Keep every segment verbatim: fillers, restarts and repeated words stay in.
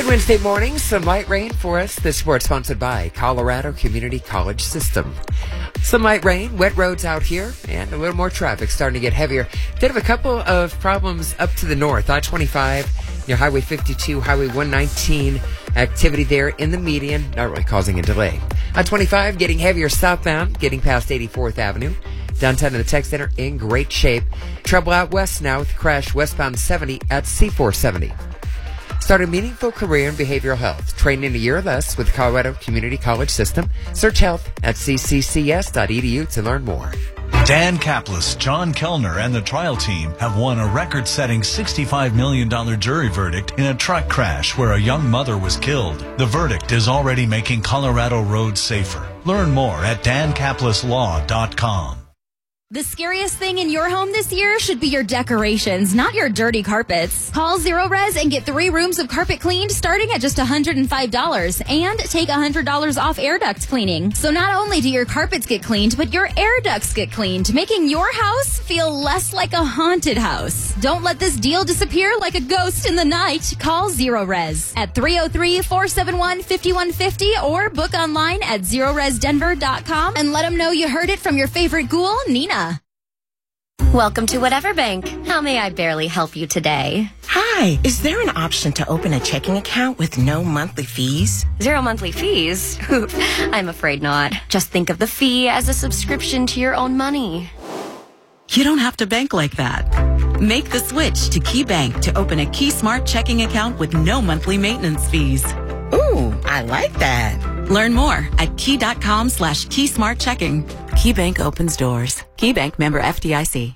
Wednesday morning, some light rain for us. This report sponsored by Colorado Community College System. Some light rain, wet roads out here, and a little more traffic starting to get heavier. Did have a couple of problems up to the north. I twenty-five, near Highway fifty-two, Highway one nineteen. Activity there in the median, not really causing a delay. I twenty-five getting heavier southbound, getting past eighty-fourth Avenue. Downtown in the Tech Center in great shape. Trouble out west now with crash westbound seventy at C four seventy. Start a meaningful career in behavioral health. Train in a year or less with Colorado Community College System. Search health at c c c s dot e d u to learn more. Dan Kaplis, John Kellner, and the trial team have won a record-setting sixty-five million dollars jury verdict in a truck crash where a young mother was killed. The verdict is already making Colorado roads safer. Learn more at dan kaplis law dot com. The scariest thing in your home this year should be your decorations, not your dirty carpets. Call Zero Res and get three rooms of carpet cleaned starting at just one hundred five dollars and take one hundred dollars off air duct cleaning. So not only do your carpets get cleaned, but your air ducts get cleaned, making your house feel less like a haunted house. Don't let this deal disappear like a ghost in the night. Call Zero Res at three oh three, four seven one, five one five oh or book online at zero res denver dot com and let them know you heard it from your favorite ghoul, Nina. Welcome to Whatever Bank. How may I barely help you today? Hi, is there an option to open a checking account with no monthly fees? Zero monthly fees? I'm afraid not. Just think of the fee as a subscription to your own money. You don't have to bank like that. Make the switch to Key Bank to open a Key Smart checking account with no monthly maintenance fees. Ooh, I like that. Learn more at key.com slash Key Smart Checking. Key Bank opens doors. Key Bank, member F D I C.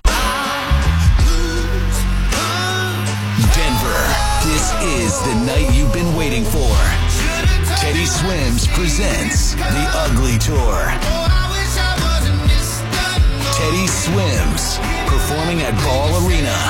Denver, this is the night you've been waiting for. Teddy Swims presents The Ugly Tour.